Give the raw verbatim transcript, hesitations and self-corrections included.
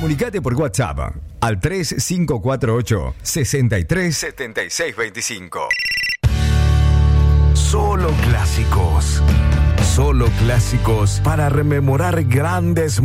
Comunicate por WhatsApp al tres cinco cuatro ocho, seis tres, siete seis dos cinco. Solo clásicos. Solo clásicos para rememorar grandes